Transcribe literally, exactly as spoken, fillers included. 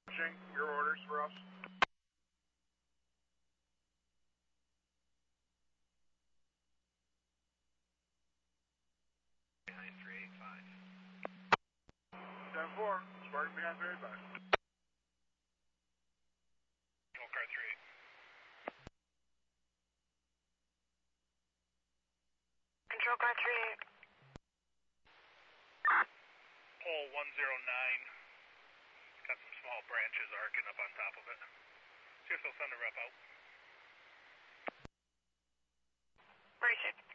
Your orders for us? Behind three eight five. seven four, Spartan behind three eight five. Control car three eight. Control car three eight. Pole one zero nine. Got some small branches arcing up on top of it. See if they'll send a rep out. Race it.